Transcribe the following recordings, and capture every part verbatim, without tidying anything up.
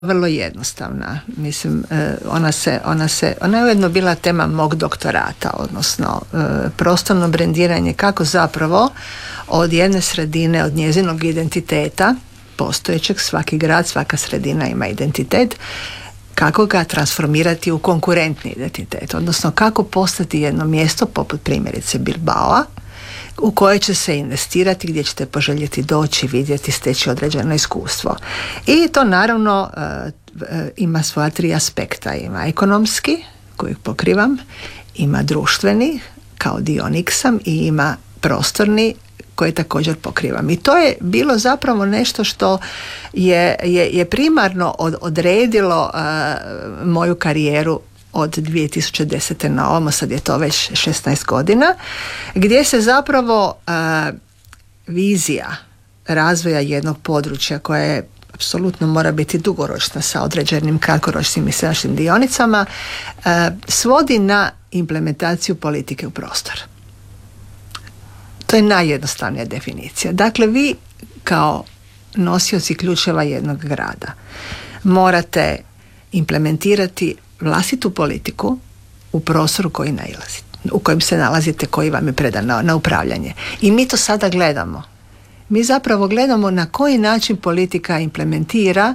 vrlo jednostavna. Mislim, ona se, ona se, ona je ujedno bila tema mog doktorata, odnosno prostorno brendiranje, kako zapravo od jedne sredine, od njezinog identiteta postojećeg, svaki grad, svaka sredina ima identitet, kako ga transformirati u konkurentni identitet, odnosno kako postati jedno mjesto poput primjerice Bilbaoa u koje će se investirati, gdje ćete poželjeti doći, vidjeti, steći određeno iskustvo. I to naravno ima svoja tri aspekta. Ima ekonomski, koji pokrivam, ima društveni, kao dionik sam, i ima prostorni, koje također pokrivam. I to je bilo zapravo nešto što je, je, je primarno od, odredilo uh, moju karijeru od dvije tisuće desete na ovamo, sad je to već šesnaest godina, gdje se zapravo uh, vizija razvoja jednog područja koja je apsolutno mora biti dugoročna sa određenim kratkoročnim i srednjim dionicama, uh, svodi na implementaciju politike u prostor. To je najjednostavnija definicija. Dakle, vi kao nosioci ključeva jednog grada morate implementirati vlastitu politiku u prostoru koji nailazite, u kojem se nalazite, koji vam je predan na, na upravljanje. I mi to sada gledamo. Mi zapravo gledamo na koji način politika implementira,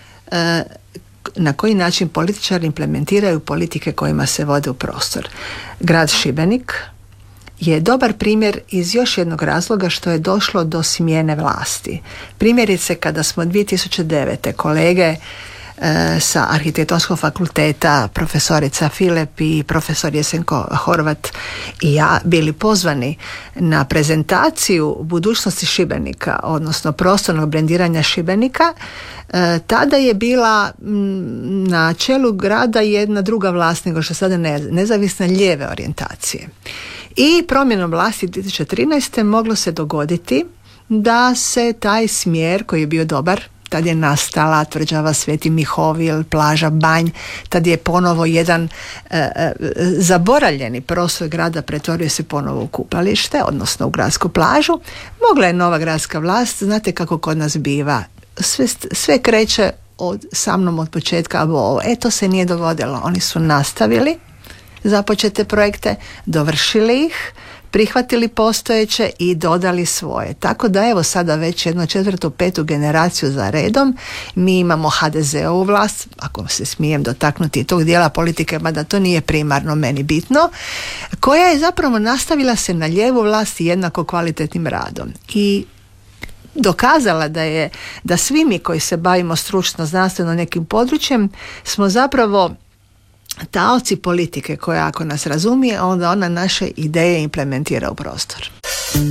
na koji način političari implementiraju politike kojima se vode u prostor. Grad Šibenik je dobar primjer iz još jednog razloga što je došlo do smjene vlasti. Primjerice, kada smo dvije tisuće devete kolege e, sa Arhitektonskog fakulteta, profesorica Filep i profesor Jesenko Horvat i ja bili pozvani na prezentaciju budućnosti Šibenika, odnosno prostornog brendiranja Šibenika, e, tada je bila m, na čelu grada jedna druga vlast nego što sada ne, nezavisna lijeve orijentacije. I promjenom vlasti dvije tisuće trinaeste moglo se dogoditi da se taj smjer koji je bio dobar, tad je nastala tvrđava Sveti Mihovil, plaža Banj, tad je ponovo jedan e, e, zaboravljeni prostor grada pretvorio se ponovo u kupalište, odnosno u gradsku plažu. Mogla je nova gradska vlast, znate kako kod nas biva, sve, sve kreće od, sa mnom od početka, a ovo, e to se nije dogodilo. Oni su nastavili započete projekte, dovršili ih, prihvatili postojeće i dodali svoje. Tako da evo sada već jednu četvrtu, petu generaciju za redom mi imamo ha de ze-ovu vlast, ako se smijem dotaknuti tog dijela politike, mada to nije primarno meni bitno, koja je zapravo nastavila se na lijevu vlast jednako kvalitetnim radom. I dokazala da je, da svi mi koji se bavimo stručno, znanstveno nekim područjem smo zapravo taoci politike koja ako nas razumije, onda ona naše ideje implementira u prostor.